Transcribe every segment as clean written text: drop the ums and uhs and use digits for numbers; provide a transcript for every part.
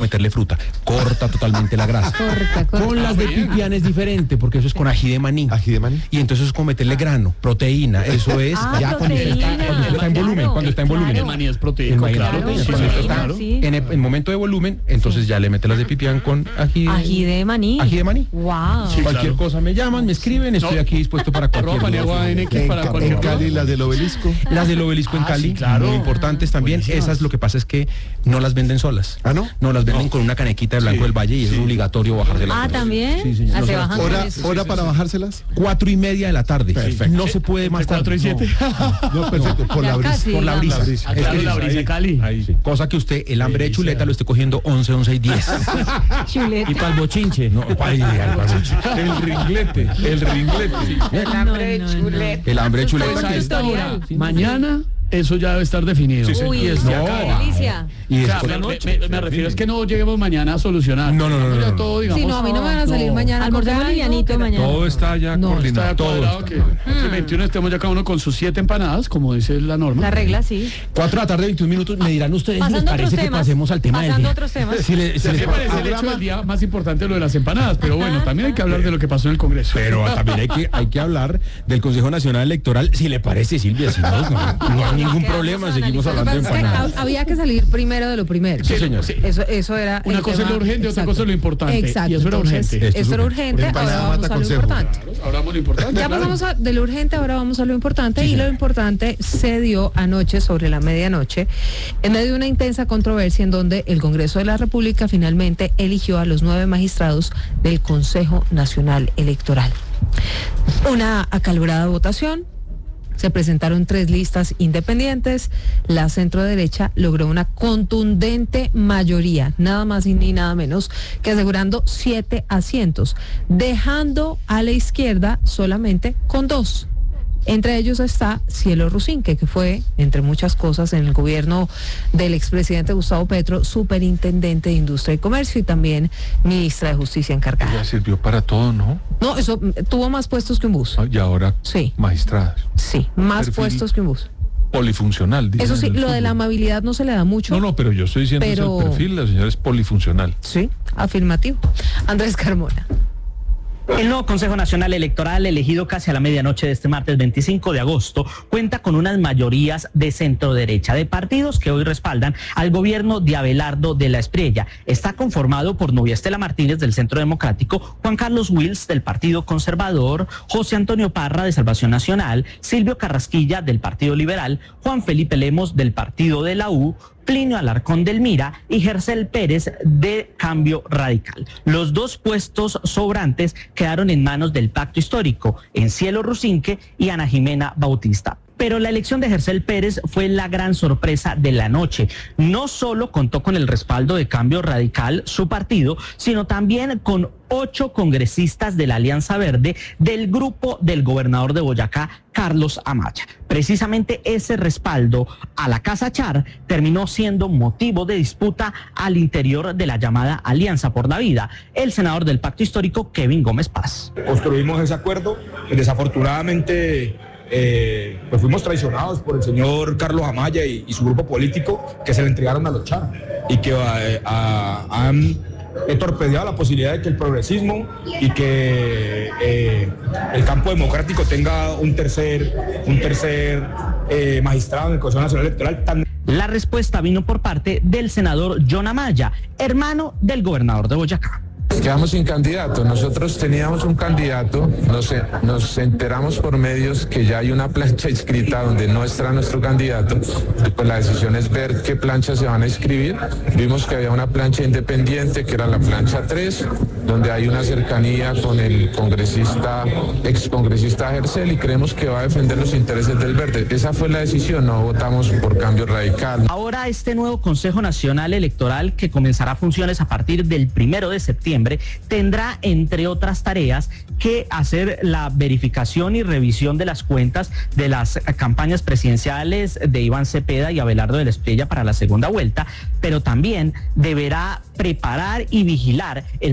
meterle fruta. Corta totalmente la grasa. Corta. Con las de pipián es diferente, porque eso es con ají de maní. ¿Ají de maní? Y entonces es como meterle grano, proteína. Eso es ya cuando usted está en volumen. Cuando está en volumen. El maní es proteico, El maní es claro. proteína. Sí, Cuando usted sí, está claro. en el momento de volumen, entonces ya le mete las de pipián con Ají de maní. Ají de maní. Wow. Sí, Cualquier claro. cosa me llaman, me escriben, estoy aquí dispuesto para cualquier Arroba NX para En cualquier Cali, las del Obelisco. Las del Obelisco en Cali, sí, claro. muy importantes también. Buenísimas. Esas lo que pasa es que no las venden solas. ¿Ah, no? No, las venden con una canequita de Blanco del Valle y es obligatorio bajárselas. Ah, ¿también? Sí, señor. Ah, No se se las bajan puede. con eso. ¿Hora para bajárselas? 4:30 de la tarde. Perfecto. No se puede más tarde. 4 y 7. No, perfecto. Por Ya la brisa. casi, Por la brisa. digamos. Ah, claro, la brisa de Cali. Sí. Cosa que usted, el hambre de chuleta lo esté cogiendo 11, 11 y 10. Chuleta. Y para el bochinche. No, el ringlete. El ringlete. El hambre de chuleta. El hambre de Pues chuleta. a que es- esta hora, mañana, eso ya debe estar definido. Uy, Y es qué de acá. delicia. Y O sea, después, me refiero es que no lleguemos mañana a solucionar. No. Ya todo, digamos, Sí, no, a mí no me van a salir mañana. Almorcemos con livianito algo, mañana. todo está ya No, coordinado. está Todo cuadrado está. que el 21 estemos ya cada uno con sus 7 empanadas, como dice la norma. La regla, sí. 4 de la tarde, 21 minutos. Me dirán ustedes si les Pasando parece otros que temas. pasemos al tema del Pasando día. otros temas. Si les Me parece el hecho del día más importante lo de las empanadas, pero bueno, también hay que hablar de lo que pasó en el Congreso. Pero también hay que hablar del Consejo Nacional Electoral, si le parece, Silvia, si no hay ningún Quedamos problema, a seguimos analizar. hablando de Es que empanadas. había que salir primero de lo primero. Sí, señor. Sí. Eso era. Una el cosa es tema. lo urgente, otra Exacto. cosa es lo importante. Exacto. Y eso era Entonces, urgente. Esto es Eso era urgente. urgente, ahora Empanada vamos mata a lo consejo. importante. Ahora vamos a lo importante. Ya claro. pasamos de lo urgente, ahora vamos a lo importante. Y lo importante se dio anoche sobre la medianoche, en medio de una intensa controversia en donde el Congreso de la República finalmente eligió a los 9 magistrados del Consejo Nacional Electoral. Una acalorada votación. Se presentaron 3 listas independientes. La centroderecha logró una contundente mayoría, nada más y ni nada menos que asegurando 7 asientos, dejando a la izquierda solamente con 2. Entre ellos está Cielo Rusinque, que fue, entre muchas cosas, en el gobierno del expresidente Gustavo Petro, superintendente de Industria y Comercio y también ministra de Justicia encargada. Ya sirvió para todo, ¿no? No, eso tuvo más puestos que un bus. Y ahora Sí. magistradas. Sí, más Perfil puestos que un bus. Polifuncional, dicen Eso sí, en el lo de la fútbol. amabilidad no se le da mucho. No, pero yo estoy diciendo Pero- ese es el perfil, la señora es polifuncional. Sí, afirmativo. Andrés Carmona. El nuevo Consejo Nacional Electoral, elegido casi a la medianoche de este martes 25 de agosto, cuenta con unas mayorías de centro derecha, de partidos que hoy respaldan al gobierno de Abelardo de la Espriella. Está conformado por Nubia Estela Martínez del Centro Democrático, Juan Carlos Wills del Partido Conservador, José Antonio Parra de Salvación Nacional, Silvio Carrasquilla del Partido Liberal, Juan Felipe Lemos del Partido de la U, Plinio Alarcón del Mira y Gercel Pérez de Cambio Radical. Los 2 puestos sobrantes quedaron en manos del Pacto Histórico, en Cielo Rusinque y Ana Jimena Bautista. Pero la elección de Gercel Pérez fue la gran sorpresa de la noche. No solo contó con el respaldo de Cambio Radical, su partido, sino también con 8 congresistas de la Alianza Verde del grupo del gobernador de Boyacá, Carlos Amaya. Precisamente ese respaldo a la Casa Char terminó siendo motivo de disputa al interior de la llamada Alianza por la Vida. El senador del Pacto Histórico, Kevin Gómez Paz. Construimos ese acuerdo, desafortunadamente pues fuimos traicionados por el señor Carlos Amaya y su grupo político, que se le entregaron a los Char y que han torpedeado la posibilidad de que el progresismo y que el campo democrático tenga un tercer magistrado en el Consejo Nacional Electoral. La respuesta vino por parte del senador John Amaya, hermano del gobernador de Boyacá. Quedamos sin candidato. Nosotros teníamos un candidato, nos enteramos por medios que ya hay una plancha inscrita donde no está nuestro candidato. Pues la decisión es ver qué planchas se van a inscribir. Vimos que había una plancha independiente, que era la plancha 3, donde hay una cercanía con el excongresista Gercel, y creemos que va a defender los intereses del Verde. Esa fue la decisión, no votamos por Cambio Radical. Ahora este nuevo Consejo Nacional Electoral, que comenzará funciones a partir del 1 de septiembre, tendrá, entre otras tareas, que hacer la verificación y revisión de las cuentas de las campañas presidenciales de Iván Cepeda y Abelardo de la Espriella para la segunda vuelta, pero también deberá preparar y vigilar el proceso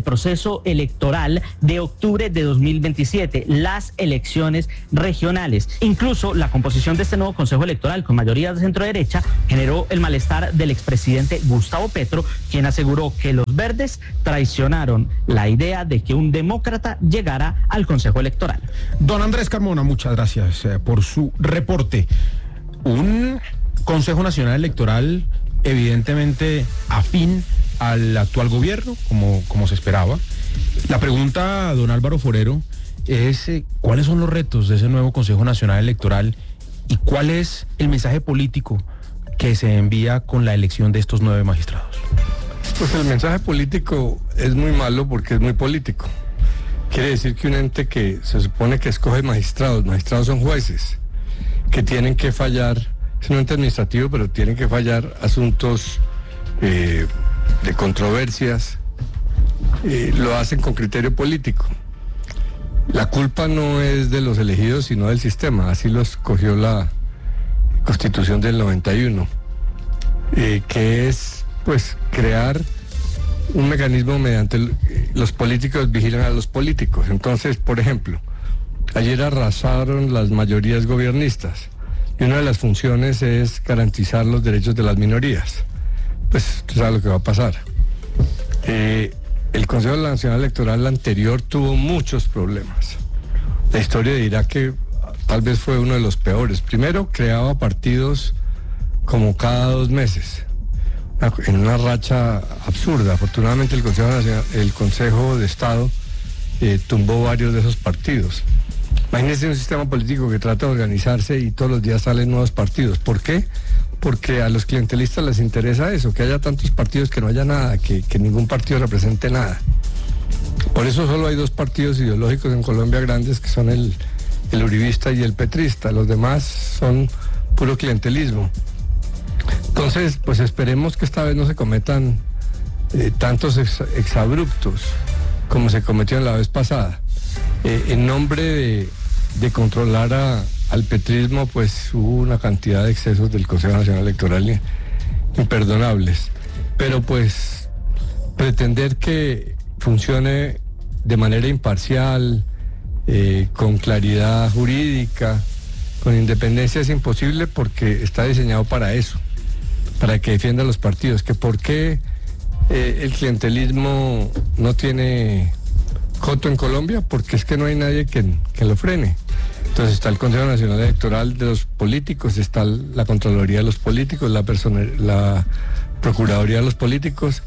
proceso electoral de octubre de 2027, las elecciones regionales. Incluso la composición de este nuevo Consejo Electoral con mayoría de centro-derecha generó el malestar del expresidente Gustavo Petro, quien aseguró que los verdes traicionaron la idea de que un demócrata llegara al Consejo Electoral. Don Andrés Carmona, muchas gracias por su reporte. Un Consejo Nacional Electoral evidentemente afín al actual gobierno, como se esperaba. La pregunta, don Álvaro Forero, es ¿cuáles son los retos de ese nuevo Consejo Nacional Electoral y cuál es el mensaje político que se envía con la elección de estos 9 magistrados? Pues el mensaje político es muy malo porque es muy político. Quiere decir que un ente que se supone que escoge magistrados son jueces, que tienen que fallar, es un ente administrativo, pero tienen que fallar asuntos de controversias, lo hacen con criterio político. La culpa no es de los elegidos, sino del sistema, así lo escogió la Constitución del 91, que es pues crear un mecanismo mediante los políticos vigilan a los políticos. Entonces, por ejemplo, ayer arrasaron las mayorías gobiernistas y una de las funciones es garantizar los derechos de las minorías. Pues usted sabe lo que va a pasar. El Consejo Nacional Electoral anterior tuvo muchos problemas. La historia dirá que tal vez fue uno de los peores. Primero, creaba partidos como cada 2 meses, en una racha absurda. Afortunadamente el Consejo de Estado tumbó varios de esos partidos. Imagínense un sistema político que trata de organizarse y todos los días salen nuevos partidos. ¿Por qué? Porque a los clientelistas les interesa eso, que haya tantos partidos, que no haya nada, que ningún partido represente nada. Por eso solo hay 2 partidos ideológicos en Colombia grandes, que son el uribista y el petrista. Los demás son puro clientelismo. Entonces, pues esperemos que esta vez no se cometan tantos exabruptos como se cometió en la vez pasada. En nombre de controlar al petrismo, pues hubo una cantidad de excesos del Consejo Nacional Electoral imperdonables. Pero pues pretender que funcione de manera imparcial, con claridad jurídica, con independencia es imposible porque está diseñado para eso, para que defienda a los partidos. Que por qué el clientelismo no tiene coto en Colombia, porque es que no hay nadie que lo frene. Entonces está el Consejo Nacional Electoral de los políticos, está la Contraloría de los políticos, la Procuraduría de los políticos,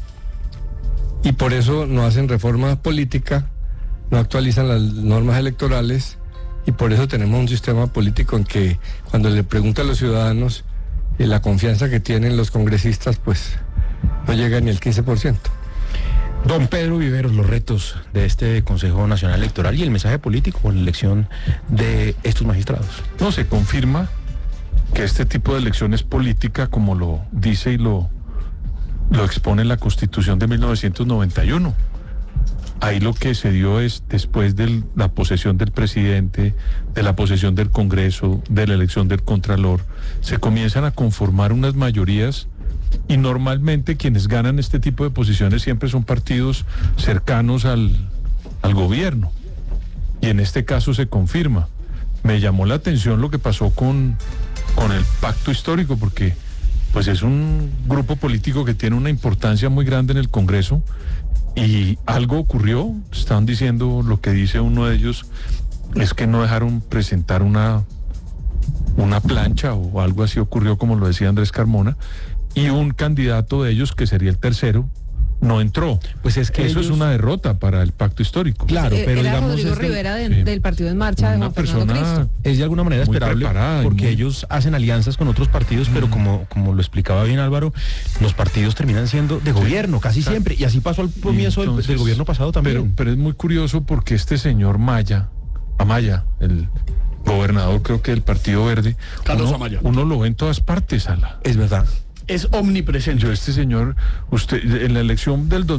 y por eso no hacen reforma política, no actualizan las normas electorales, y por eso tenemos un sistema político en que cuando le preguntan a los ciudadanos la confianza que tienen los congresistas, pues no llega ni al 15%. Don Pedro Viveros, los retos de este Consejo Nacional Electoral y el mensaje político con la elección de estos magistrados. No, se confirma que este tipo de elección es política, como lo dice y lo expone la Constitución de 1991. Ahí lo que se dio es, después de la posesión del presidente, de la posesión del Congreso, de la elección del Contralor, se comienzan a conformar unas mayorías. Y normalmente quienes ganan este tipo de posiciones siempre son partidos cercanos al gobierno. Y en este caso se confirma. Me llamó la atención lo que pasó con el pacto histórico, porque pues es un grupo político que tiene una importancia muy grande en el Congreso y algo ocurrió. Están diciendo, lo que dice uno de ellos es que no dejaron presentar una plancha o algo así ocurrió, como lo decía Andrés Carmona. Y un candidato de ellos, que sería el tercero, no entró. Pues es que eso es una derrota para el pacto histórico. Claro, pero era digamos Rodrigo Rivera del Partido en Marcha de Juan Fernando Cristo. Es de alguna manera esperable porque ellos hacen alianzas con otros partidos, pero como lo explicaba bien Álvaro, los partidos terminan siendo de gobierno casi siempre, y así pasó al comienzo del gobierno pasado también. Pero es muy curioso porque este señor Amaya, el gobernador, creo que del Partido Verde, Carlos Amaya, uno lo ve en todas partes, Es verdad. Es omnipresente. Este señor, usted en la elección del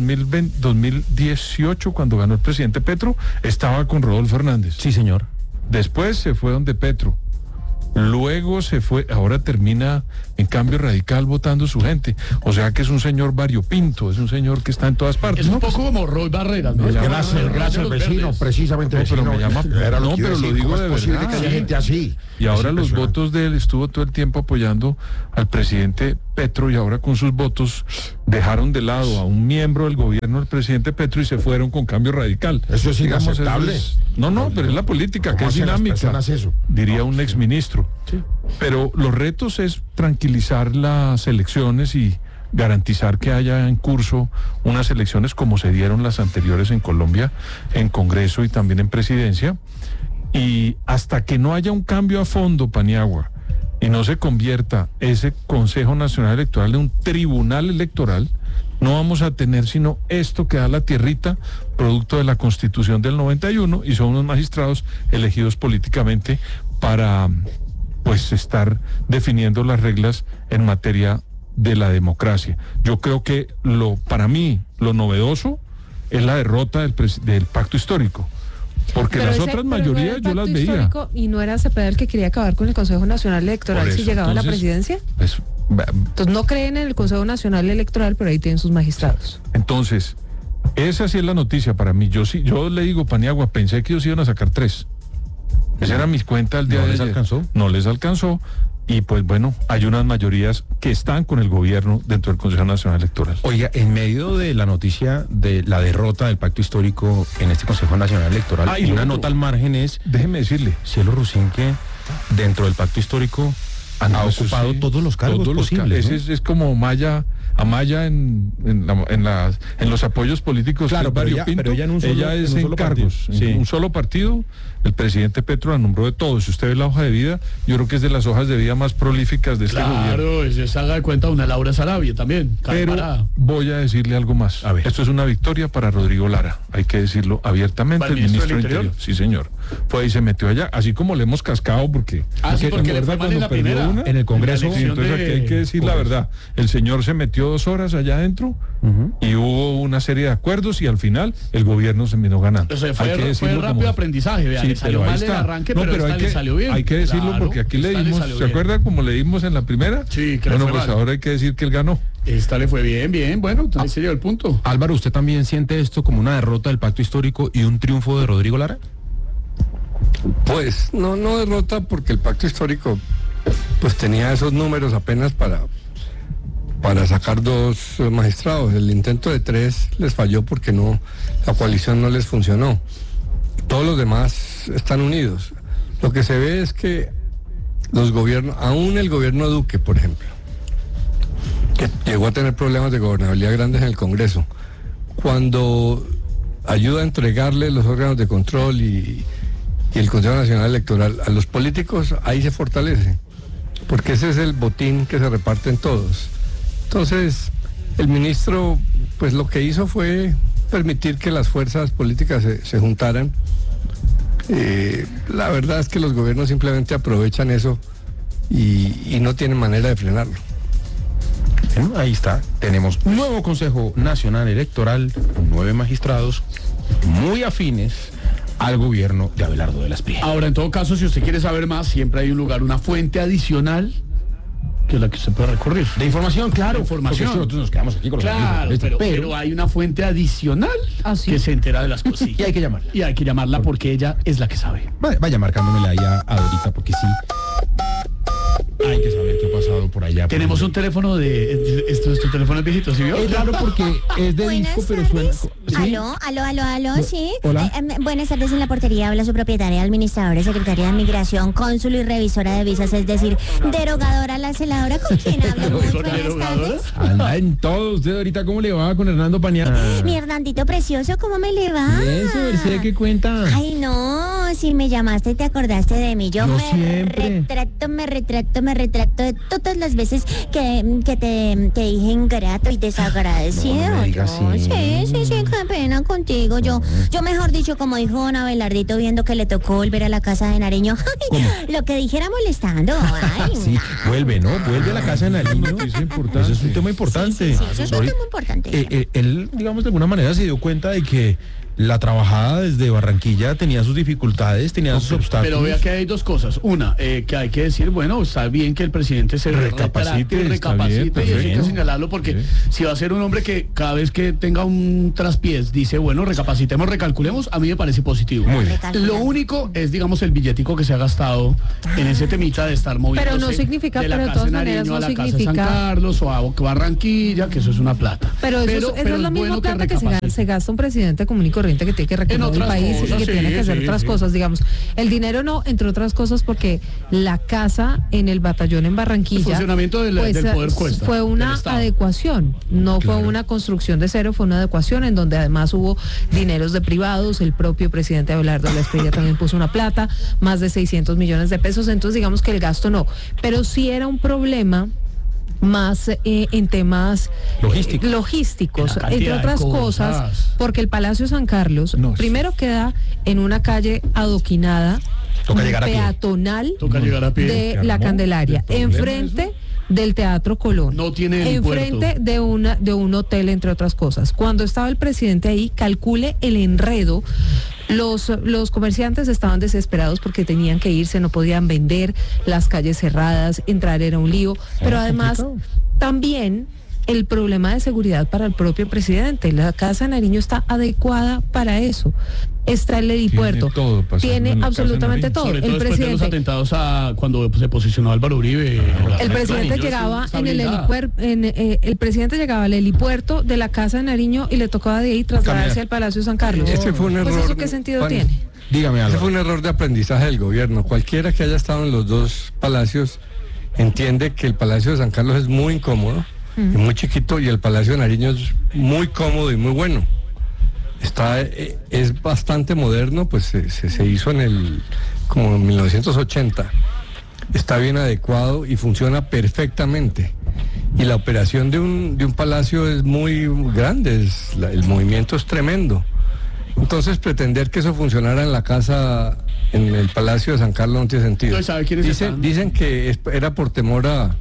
2018, cuando ganó el presidente Petro, estaba con Rodolfo Hernández. Sí, señor. Después se fue donde Petro. luego se fue, ahora termina en Cambio Radical votando su gente. O sea que es un señor variopinto, es un señor que está en todas partes. Es un poco como Roy Barreras, ¿no? Gracias, vecino, precisamente vecino. Pero me llama, Pero lo digo de verdad. verdad. Que haya gente así. Y ahora los votos de él, estuvo todo el tiempo apoyando al presidente Petro, y ahora con sus votos dejaron de lado a un miembro del gobierno del presidente Petro y se fueron con Cambio Radical. Eso es inaceptable. No, pero es la política, que es dinámica, diría un exministro. Sí. Pero los retos es tranquilizar las elecciones y garantizar que haya en curso unas elecciones como se dieron las anteriores en Colombia, en Congreso y también en Presidencia. Y hasta que no haya un cambio a fondo, Paniagua, y no se convierta ese Consejo Nacional Electoral en un tribunal electoral, no vamos a tener sino esto que da la tierrita, producto de la Constitución del 91, y son unos magistrados elegidos políticamente para, pues, estar definiendo las reglas en materia de la democracia. Yo creo que para mí, lo novedoso es la derrota del pacto histórico. Porque las otras mayorías yo las veía. ¿Y no era Cepeda el que quería acabar con el Consejo Nacional Electoral si llegaba a la presidencia? Entonces no creen en el Consejo Nacional Electoral, pero ahí tienen sus magistrados. Entonces, esa sí es la noticia para mí. Yo le digo, Paniagua, pensé que ellos iban a sacar 3. Esa era mi cuenta al día de ayer. No les alcanzó. Y pues bueno, hay unas mayorías que están con el gobierno dentro del Consejo Nacional Electoral. Oiga, en medio de la noticia de la derrota del pacto histórico en este Consejo Nacional Electoral, una nota al margen es, déjeme decirle, Cielo Rusín, que dentro del pacto histórico ha ocupado todos los cargos posibles. ¿No? Es como Amaya en los apoyos políticos. Claro, pero ella en un solo, ella es en cargos, en un solo partido. El presidente Petro la nombró de todo. Si usted ve la hoja de vida, yo creo que es de las hojas de vida más prolíficas de este gobierno. Claro, se haga de cuenta una Laura Sarabia también. Pero voy a decirle algo más. A ver. Esto es una victoria para Rodrigo Lara, hay que decirlo abiertamente. El ministro del Interior. Sí, señor. Fue y se metió allá, así como le hemos cascado porque le fue mal en la primera, en el Congreso. Entonces aquí hay que decir la verdad. El señor se metió 2 horas allá adentro y hubo una serie de acuerdos y al final el gobierno se vino ganando. Fue rápido aprendizaje, vean. Salió mal el arranque, pero le salió bien. Hay que decirlo, porque aquí le dimos, ¿se acuerda como le dimos en la primera? Sí, que bueno, pues ahora hay que decir que él ganó. Esta le fue bien, bueno, ahí se dio el punto. Álvaro, ¿usted también siente esto como una derrota del pacto histórico y un triunfo de Rodrigo Lara? Pues no derrota, porque el pacto histórico pues tenía esos números apenas para sacar 2 magistrados. El intento de 3 les falló porque la coalición no les funcionó. Todos los demás están unidos. Lo que se ve es que los gobiernos, aún el gobierno Duque, por ejemplo, que llegó a tener problemas de gobernabilidad grandes en el Congreso, cuando ayuda a entregarle los órganos de control y el Consejo Nacional Electoral a los políticos, ahí se fortalece, porque ese es el botín que se reparte en todos. Entonces, el ministro, pues lo que hizo fue permitir que las fuerzas políticas se juntaran. La verdad es que los gobiernos simplemente aprovechan eso y no tienen manera de frenarlo. Bueno, ahí está, tenemos un nuevo Consejo Nacional Electoral, 9 magistrados muy afines al gobierno de Abelardo de las Prieto. Ahora, en todo caso, si usted quiere saber más, siempre hay un lugar, una fuente adicional, que es la que se puede recurrir. De información, claro. Información. Porque nosotros nos quedamos aquí con los amigos, pero hay una fuente adicional que se entera de las cosillas. Y hay que llamarla. Y hay que llamarla porque ella es la que sabe. Vaya marcándomela ya ahorita, porque sí. Hay que saber qué ha pasado por allá. Tenemos un teléfono ¿Esto es tu teléfono viejito, ¿sí vio? Es raro porque es de disco, pero suena... ¿Sí? Aló, sí. Hola. Buenas tardes, en la portería habla su propietaria, administradora, secretaria de Migración, cónsul y revisora de visas, es decir, derogadora, la celadora. ¿Con quién hablo? Muy buenas tardes. Anda en todo. ¿Usted ahorita cómo le va con Hernando Paniagua? Mi Hernandito precioso, ¿cómo me le va? Eso, ¿qué cuenta? Ay, no, si me llamaste te acordaste de mí. Yo me retracto de todas las veces que te dije ingrato y desagradecido. No me digas Sí, qué pena contigo. Yo mejor dicho, como dijo don Abelardito, viendo que le tocó volver a la casa de Nariño, lo que dijera molestando. Ay, sí, vuelve a la casa de Nariño. Eso es un tema importante. Sí, eso es un tema importante. Él, digamos, de alguna manera se dio cuenta de que la trabajada desde Barranquilla tenía sus dificultades, tenía sus obstáculos. Pero vea que hay dos cosas. Una, que hay que decir, bueno, está bien que el presidente se recapacite y eso hay que señalarlo, porque si va a ser un hombre que cada vez que tenga un traspiés dice, bueno, recapacitemos, recalculemos, a mí me parece positivo. Muy bien. Lo único es, digamos, el billetico que se ha gastado en ese temita de estar moviéndose pero no significa, de la pero casa de Nariño a la casa de San Carlos o a Barranquilla, que eso es una plata. Pero eso es la misma plata que se gasta un presidente común y corriente que tiene que recorrer el país y que tiene que hacer otras cosas, digamos. El dinero no, entre otras cosas, porque la casa en el batallón en Barranquilla, el funcionamiento del poder cuesta, fue una adecuación, no fue una construcción de cero, fue una adecuación en donde además hubo dineros de privados, el propio presidente Abelardo de la Espriella también puso una plata, más de 600 millones de pesos, entonces digamos que el gasto no, pero sí era un problema más en temas logísticos, entre otras cosas, porque el Palacio San Carlos primero queda en una calle adoquinada, peatonal de la Candelaria, enfrente del Teatro Colón, enfrente de un hotel, entre otras cosas. Cuando estaba el presidente ahí, calcule el enredo. Los comerciantes estaban desesperados porque tenían que irse, no podían vender, las calles cerradas, entrar era un lío, pero además también el problema de seguridad para el propio presidente. La Casa de Nariño está adecuada para eso. Está el helipuerto, tiene absolutamente todo. El presidente, de los atentados cuando se posicionó Álvaro Uribe, el presidente llegaba en el helipuerto, el presidente llegaba al helipuerto de la Casa de Nariño y le tocaba de ahí trasladarse al Palacio San Carlos. Ese fue un error. Pues, ¿eso qué sentido tiene? Dígame algo. Ese fue un error de aprendizaje del gobierno. Cualquiera que haya estado en los dos palacios entiende que el Palacio de San Carlos es muy incómodo y muy chiquito, y el Palacio de Nariño es muy cómodo y muy bueno. Es bastante moderno, pues se hizo como en 1980. Está bien adecuado y funciona perfectamente. Y la operación de un palacio es muy grande, el movimiento es tremendo. Entonces pretender que eso funcionara en la casa, en el Palacio de San Carlos, no tiene sentido. ¿No sabe quiénes están? Dicen que era por temor a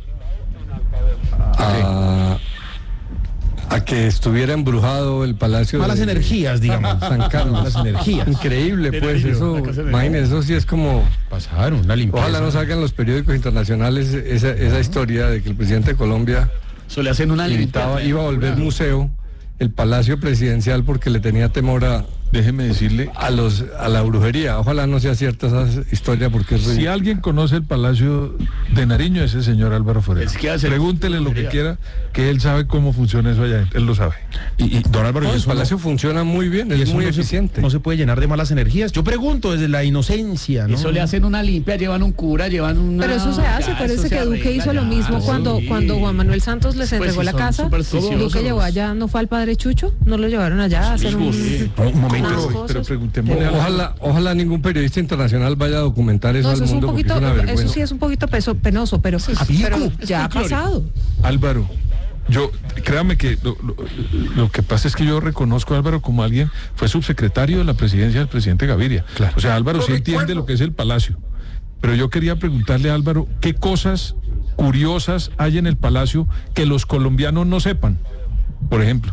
que estuviera embrujado el Palacio. Malas energías, digamos. San Carlos. Malas energías. Increíble, pues, eso, imagínense, eso sí es como... Pasaron una limpieza. Ojalá no salgan los periódicos internacionales esa historia de que el presidente de Colombia le hacen una iba a volver museo el Palacio Presidencial porque le tenía temor a... Déjeme decirle a la brujería. Ojalá no sea cierta esa historia, porque es si alguien conoce el Palacio de Nariño, es el señor Álvaro Forero. Pregúntele lo que quiera, que él sabe cómo funciona eso allá, él lo sabe. Y don Álvaro, el Palacio funciona muy bien, es muy eficiente. No se puede llenar de malas energías. Yo pregunto desde la inocencia, ¿no? Eso le hacen una limpia, llevan un cura, llevan una... Pero eso se hace, parece que Duque hizo lo mismo cuando Juan Manuel Santos les entregó la casa. Duque llevó allá, ¿no fue al padre Chucho? ¿No lo llevaron allá a hacer un momento? Pero preguntémosle ojalá ningún periodista internacional vaya a documentar eso al mundo, porque es una vergüenza. Eso sí es un poquito penoso, pero ya ha pasado. Álvaro, créame que lo que pasa es que yo reconozco a Álvaro como alguien, fue subsecretario de la presidencia del presidente Gaviria. Claro. O sea, Álvaro sí entiende lo que es el Palacio. Pero yo quería preguntarle a Álvaro, ¿qué cosas curiosas hay en el Palacio que los colombianos no sepan? Por ejemplo.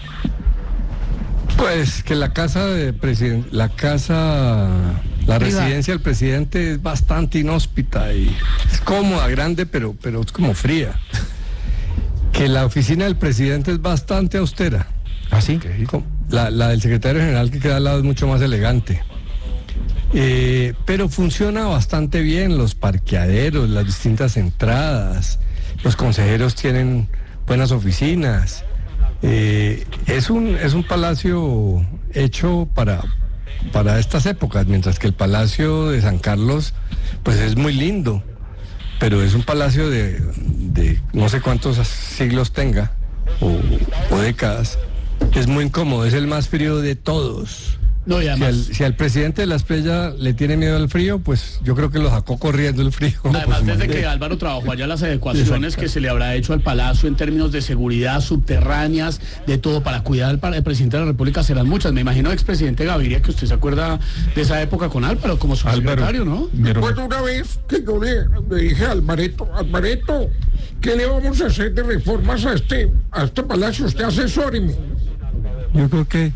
Pues que la residencia del presidente es bastante inhóspita y es cómoda, grande, pero es como fría. Que la oficina del presidente es bastante austera. ¿Ah, sí? La del secretario general que queda al lado es mucho más elegante. Pero funciona bastante bien, los parqueaderos, las distintas entradas, los consejeros tienen buenas oficinas. Es un palacio hecho para estas épocas, mientras que el Palacio de San Carlos pues es muy lindo, pero es un palacio de no sé cuántos siglos tenga o décadas. Es muy incómodo, es el más frío de todos. No, y además, si al presidente de la Espriella le tiene miedo al frío, pues yo creo que lo sacó corriendo el frío. Además, desde que Álvaro trabajó allá, las adecuaciones que se le habrá hecho al Palacio en términos de seguridad subterráneas, de todo, para cuidar al presidente de la República serán muchas. Me imagino expresidente Gaviria, que usted se acuerda de esa época con Álvaro como subsecretario, ¿no? Recuerdo una vez que yo le dije a Alvareto, ¿qué le vamos a hacer de reformas a este palacio? Usted asesóreme. Yo creo que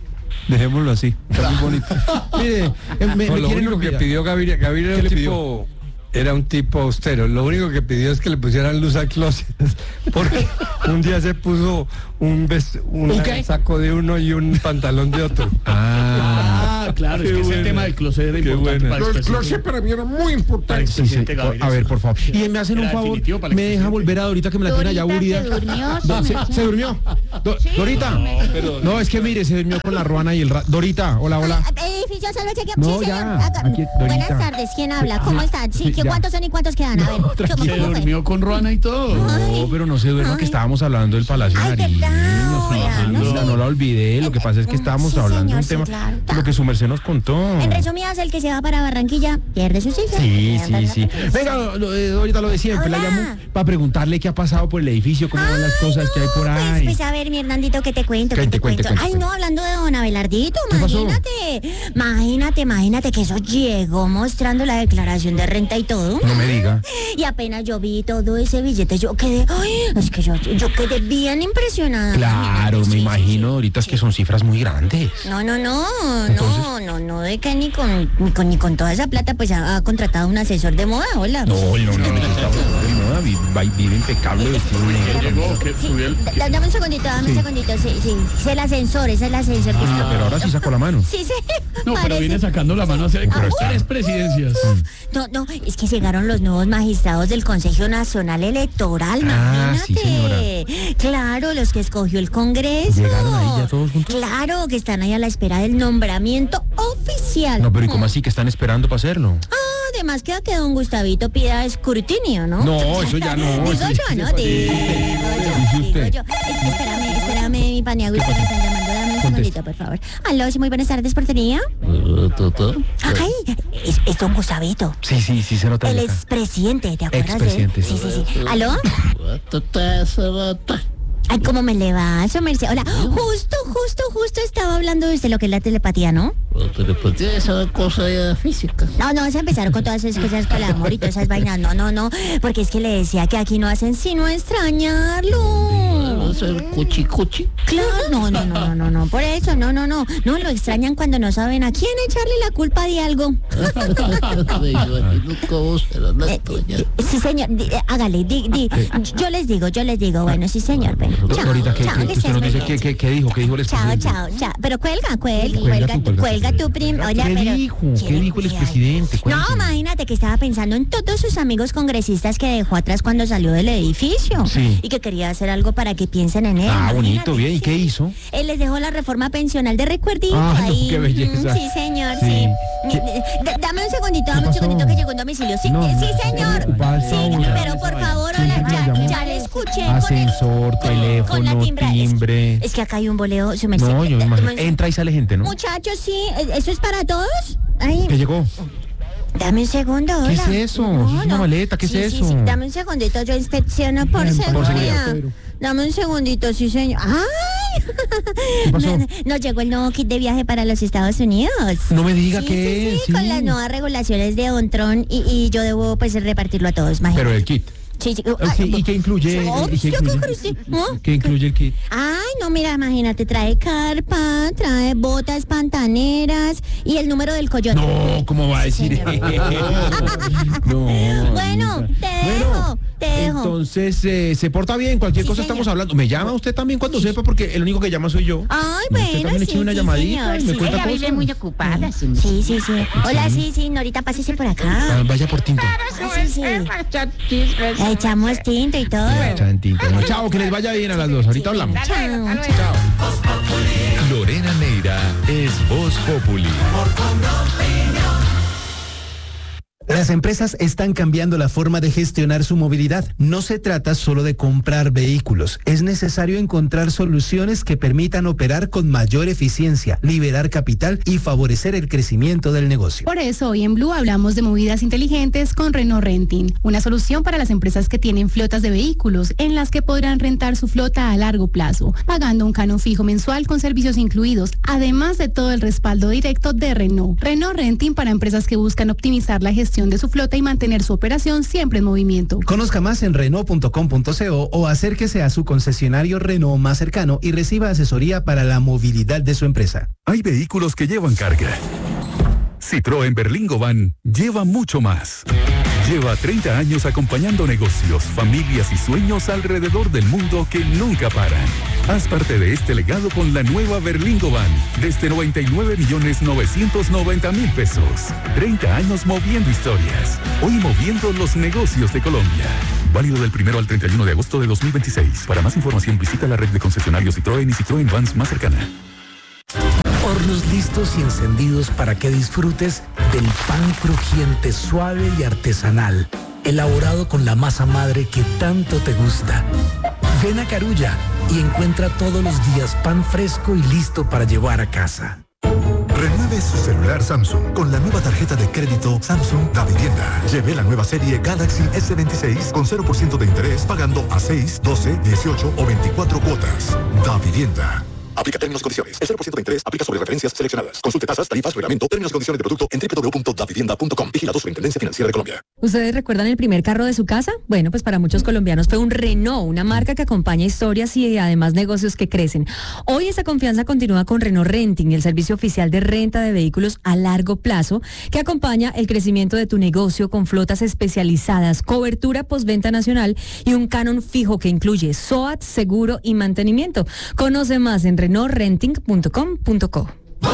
Dejémoslo así. Está muy bonito. Mire, lo único que pidió Gaviria era un tipo austero. Lo único que pidió es que le pusieran luz al closet, porque un día se puso un saco de uno y un pantalón de otro. Claro, es que ese tema del closet era importante para el closet para mí era muy importante. A ver, por favor. Y me hacen un favor, me deja volver a Dorita que me la tiene allá aburrida. ¿Se durmió? Dorita. No, es que mire, se durmió con la ruana y el Dorita, hola. Edificio, solo chequea. No, sí, ya. Aquí, buenas tardes, ¿quién habla? ¿Cómo están? Sí, ¿cuántos son y cuántos quedan? A ver, se durmió con ruana y todo. No, pero no se duerma, que estábamos hablando del Palacio Nariño. No la olvidé, lo que pasa es que estábamos hablando de un tema, lo que su merced nos contó. En resumidas, el que se va para Barranquilla pierde su silla. Sí. Venga, ahorita lo de siempre, la llamo para preguntarle qué ha pasado por el edificio, cómo van las cosas que hay por ahí. Pues a ver, mi Hernandito, ¿qué te cuento? Ay, no, hablando de don Abelardito, imagínate que eso llegó mostrando la declaración de renta y todo. No me diga. Y apenas yo vi todo ese billete, yo quedé, es que yo quedé bien impresionada. Claro, me imagino, ahorita es que son cifras muy grandes. No, de que ni con toda esa plata pues ha contratado un asesor de moda, hola. No, vive impecable, vestido negro. Dame un segundito, sí, es el ascensor que está. Pero ahora sí sacó la mano. Sí. No, pero viene sacando la mano hacia tres presidencias. No, es que llegaron los nuevos magistrados del Consejo Nacional Electoral, imagínate. Sí, señora. Claro, los que escogió el Congreso. ¿Llegaron ahí ya todos juntos? Claro, que están ahí a la espera del nombramiento oficial. No, pero ¿y cómo así que están esperando para hacerlo? Además queda que don Gustavito pida escrutinio, ¿no? No, eso ya no. Digo yo. Espérame, mi paniagua, que me están llamando. Dame un segundito, por favor. Aló, sí, muy buenas tardes, portería. Ay, es don Gustavito. Sí, se nota. El expresidente, ¿te acuerdas de él? Sí. ¿Aló? Ay, ¿cómo me le va, su merced? Hola, justo estaba hablando de usted, lo que es la telepatía, ¿no? La telepatía es una cosa ya física. No, vamos a empezar con todas esas cosas, con el amor y todas esas vainas. No, porque es que le decía que aquí no hacen sino extrañarlo. ¿Hacer cuchi? Claro, no, por eso, no, lo extrañan cuando no saben a quién echarle la culpa de algo. Sí, señor, hágale, yo les digo, bueno, sí, señor, pero Dorita, usted nos dice ¿qué dijo el expresidente? Chao, pero cuelga tu prim. Oye, ¿Qué dijo el expresidente? No, imagínate que estaba pensando en todos sus amigos congresistas que dejó atrás cuando salió del edificio. Sí. Y que quería hacer algo para que piensen en él. Bonito, bien. ¿Y qué hizo? Él les dejó la reforma pensional de recuerdito. No, qué belleza. Sí, señor, sí. Dame un segundito que llegó un domicilio. Sí, señor. Sí, pero por favor, ya le escuché. Ascensor, teléfono, timbre. Es que acá hay un boleo, su merced. No, yo me imagino. Entra y sale gente, ¿no? Muchachos, sí, ¿eso es para todos? Ay. ¿Qué llegó? Dame un segundo, hola. ¿Qué es eso? ¿Es una maleta? ¿Qué es eso? Sí, dame un segundito, yo inspecciono por seguridad. Dame un segundito, sí, señor. ¡Ay! ¿Qué pasó? Nos llegó el nuevo kit de viaje para los Estados Unidos. No me diga qué es. Sí, con las nuevas regulaciones de Ontron y yo debo pues repartirlo a todos, imagínate. Pero el kit. Sí. ¿Y qué incluye? ¿Qué incluye el kit? Ay, no, mira, imagínate, trae carpa, trae botas pantaneras y el número del coyote. No, ¿cómo va a decir eso? No. Bueno, te dejo. Entonces, se porta bien, cualquier cosa estamos hablando. Me llama usted también cuando sepa, porque el único que llama soy yo. Ay, bueno, usted también eche una llamadita y me cuenta cosas. Ella vive muy ocupada. Sí. Hola, sí, Norita, pásese por acá. Vaya por tinto. Sí. Echamos tinto y todo. Bueno, chao, que les vaya bien a las dos. Ahorita hablamos. Chao. Lorena Neira es Voz Populi. Las empresas están cambiando la forma de gestionar su movilidad. No se trata solo de comprar vehículos. Es necesario encontrar soluciones que permitan operar con mayor eficiencia, liberar capital y favorecer el crecimiento del negocio. Por eso hoy en Blue hablamos de movidas inteligentes con Renault Renting, una solución para las empresas que tienen flotas de vehículos en las que podrán rentar su flota a largo plazo, pagando un canon fijo mensual con servicios incluidos, además de todo el respaldo directo de Renault. Renault Renting para empresas que buscan optimizar la gestión de su flota y mantener su operación siempre en movimiento. Conozca más en Renault.com.co o acérquese a su concesionario Renault más cercano y reciba asesoría para la movilidad de su empresa. Hay vehículos que llevan carga. Citroën Berlingo Van lleva mucho más. Lleva 30 años acompañando negocios, familias y sueños alrededor del mundo que nunca paran. Haz parte de este legado con la nueva Berlingo Van, desde 99.990.000 pesos. 30 años moviendo historias. Hoy moviendo los negocios de Colombia. Válido del 1 al 31 de agosto de 2026. Para más información visita la red de concesionarios Citroën y Citroën Vans más cercana. Hornos listos y encendidos para que disfrutes del pan crujiente, suave y artesanal, elaborado con la masa madre que tanto te gusta. Ven a Carulla y encuentra todos los días pan fresco y listo para llevar a casa. Renueve su celular Samsung con la nueva tarjeta de crédito Samsung Davivienda. Lleve la nueva serie Galaxy S26 con 0% de interés pagando a 6, 12, 18 o 24 cuotas. Davivienda. Aplica términos y condiciones. El 0% de interés aplica sobre referencias seleccionadas. Consulte tasas, tarifas, reglamento, términos y condiciones de producto en www.davivienda.com. Vigilado Superintendencia Financiera de Colombia. ¿Ustedes recuerdan el primer carro de su casa? Bueno, pues para muchos colombianos fue un Renault, una marca que acompaña historias y además negocios que crecen. Hoy esa confianza continúa con Renault Renting, el servicio oficial de renta de vehículos a largo plazo que acompaña el crecimiento de tu negocio con flotas especializadas, cobertura postventa nacional y un canon fijo que incluye SOAT, seguro y mantenimiento. Conoce más en renaultrenting.com.co.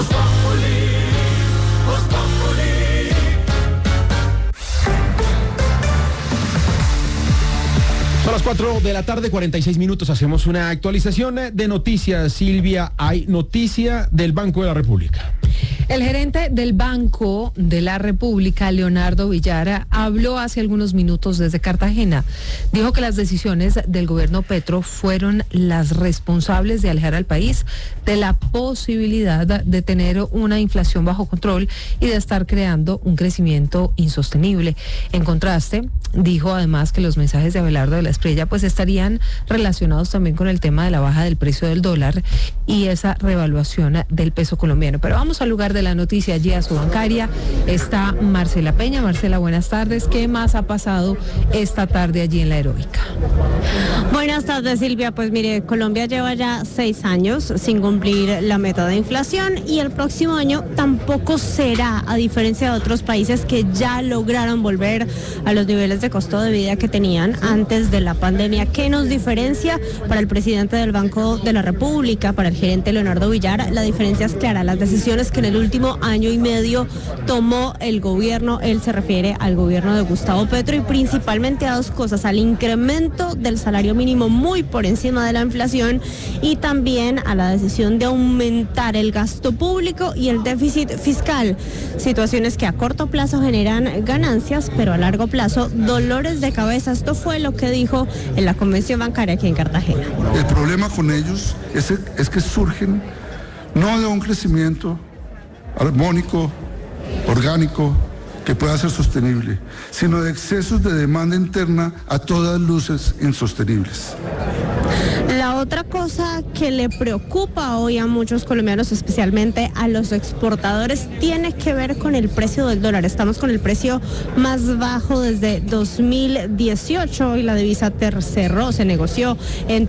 Son las 4 de la tarde, 46 minutos. Hacemos una actualización de noticias. Silvia, hay noticia del Banco de la República. El gerente del Banco de la República, Leonardo Villar, habló hace algunos minutos desde Cartagena. Dijo que las decisiones del gobierno Petro fueron las responsables de alejar al país de la posibilidad de tener una inflación bajo control y de estar creando un crecimiento insostenible. En contraste, dijo además que los mensajes de Abelardo de la Espriella pues estarían relacionados también con el tema de la baja del precio del dólar y esa revaluación del peso colombiano. Pero vamos al lugar de la noticia, allí a su bancaria está Marcela Peña. Marcela, buenas tardes. ¿Qué más ha pasado esta tarde allí en la Heroica? Buenas tardes, Silvia. Pues mire, Colombia lleva ya 6 años sin cumplir la meta de inflación y el próximo año tampoco será, a diferencia de otros países que ya lograron volver a los niveles de costo de vida que tenían antes de la pandemia. ¿Qué nos diferencia? Para el presidente del Banco de la República, para el gerente Leonardo Villar, la diferencia es clara. Las decisiones que en el último año y medio tomó el gobierno, él se refiere al gobierno de Gustavo Petro, y principalmente a dos cosas: al incremento del salario mínimo muy por encima de la inflación y también a la decisión de aumentar el gasto público y el déficit fiscal. Situaciones que a corto plazo generan ganancias, pero a largo plazo dolores de cabeza. Esto fue lo que dijo en la convención bancaria aquí en Cartagena. El problema con ellos es que surgen no de un crecimiento armónico, orgánico, que pueda ser sostenible, sino de excesos de demanda interna a todas luces insostenibles. La otra cosa que le preocupa hoy a muchos colombianos, especialmente a los exportadores, tiene que ver con el precio del dólar. Estamos con el precio más bajo desde 2018 y la divisa se negoció en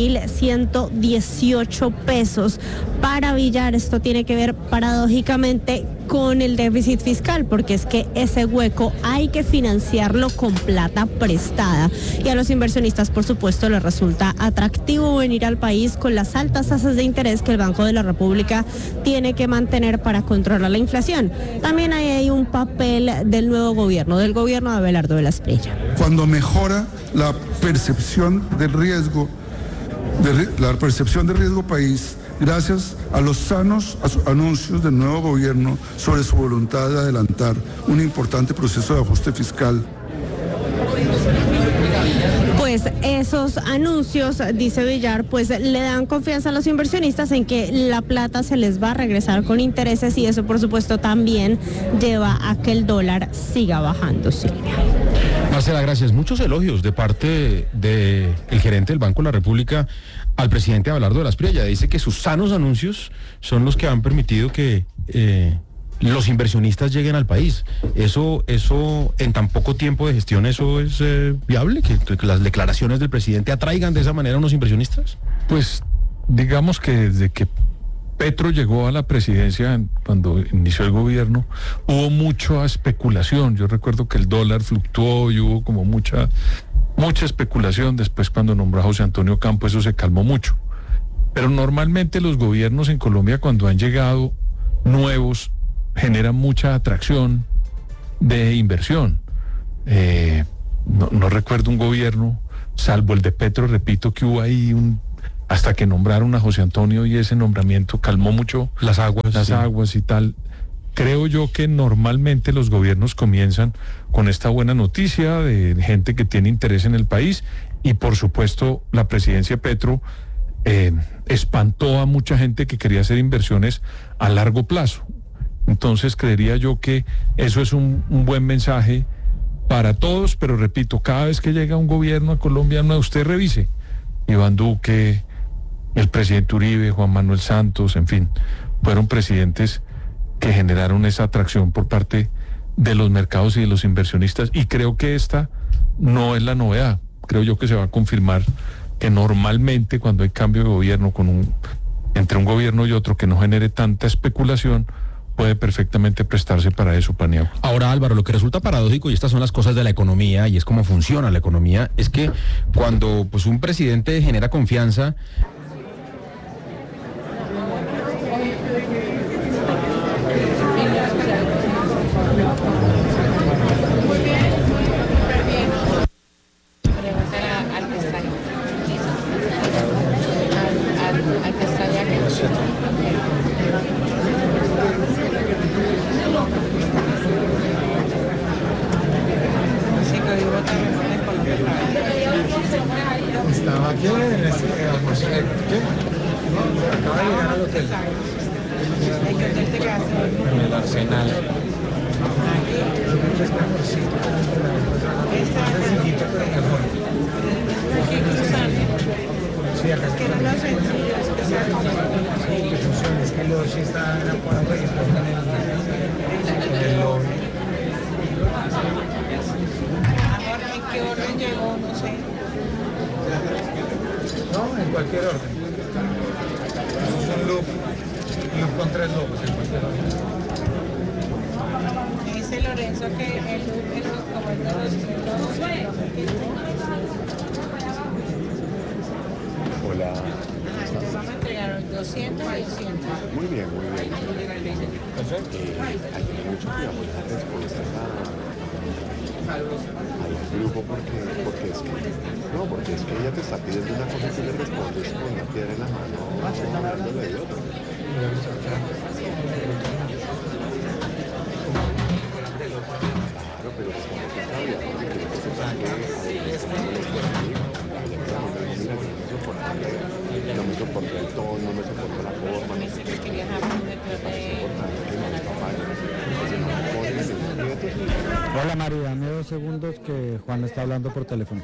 3.118 pesos. Para Villar esto tiene que ver paradójicamente con el déficit fiscal, porque es que ese hueco hay que financiarlo con plata prestada y a los inversionistas, por supuesto, les resulta atractivo venir al país con las altas tasas de interés que el Banco de la República tiene que mantener para controlar la inflación. También hay un papel del nuevo gobierno, del gobierno de Abelardo de la Espriella. Cuando mejora la percepción de riesgo, país, gracias a los sanos anuncios del nuevo gobierno sobre su voluntad de adelantar un importante proceso de ajuste fiscal. Pues esos anuncios, dice Villar, pues le dan confianza a los inversionistas en que la plata se les va a regresar con intereses y eso por supuesto también lleva a que el dólar siga bajando, Silvia. Marcela, gracias. Muchos elogios de parte del gerente del Banco de la República al presidente Abelardo de la Espriella. Dice que sus sanos anuncios son los que han permitido que los inversionistas lleguen al país. Eso en tan poco tiempo de gestión, ¿eso es viable? ¿Que las declaraciones del presidente atraigan de esa manera a unos inversionistas? Pues digamos que desde que Petro llegó a la presidencia, cuando inició el gobierno, hubo mucha especulación. Yo recuerdo que el dólar fluctuó y hubo como mucha especulación. Después, cuando nombró a José Antonio Campo, eso se calmó mucho. Pero normalmente los gobiernos en Colombia, cuando han llegado nuevos, generan mucha atracción de inversión. No recuerdo un gobierno, salvo el de Petro, repito, que hubo ahí hasta que nombraron a José Antonio, y ese nombramiento calmó mucho las aguas y tal. Creo yo que normalmente los gobiernos comienzan con esta buena noticia de gente que tiene interés en el país, y por supuesto la presidencia de Petro espantó a mucha gente que quería hacer inversiones a largo plazo. Entonces creería yo que eso es un buen mensaje para todos, pero repito, cada vez que llega un gobierno a Colombia, usted revise. Iván Duque, el presidente Uribe, Juan Manuel Santos, en fin, fueron presidentes que generaron esa atracción por parte de los mercados y de los inversionistas, y creo que esta no es la novedad. Creo yo que se va a confirmar que normalmente cuando hay cambio de gobierno entre un gobierno y otro que no genere tanta especulación, puede perfectamente prestarse para eso, Paniagua. Ahora, Álvaro, lo que resulta paradójico, y estas son las cosas de la economía, y es cómo funciona la economía, es que cuando pues un presidente genera confianza, estaba aquí en acaba de llegar al hotel. En el Arsenal. Sí, acá que no lo sencillo, es que sea como es que los está por ahí, en el lobby. ¿En qué orden llegó? No sé. No, en cualquier orden. Es un loop con 3 lobos en cualquier orden. Dice Lorenzo que el loop es como el de los Hola. Entonces vamos a entregar 200 y 100. Muy bien, muy bien. Hay que tener mucho cuidado con las respuestas al grupo porque es que ella te está pidiendo una cosa y tú le respondes con una piedra en la mano, hablándole de otra. Claro, pero es como que sabía, porque creo que tú sabes que no me soporto el tono, no me soporto la forma, no sé qué. Hola Mari, dame 2 segundos que Juan está hablando por teléfono.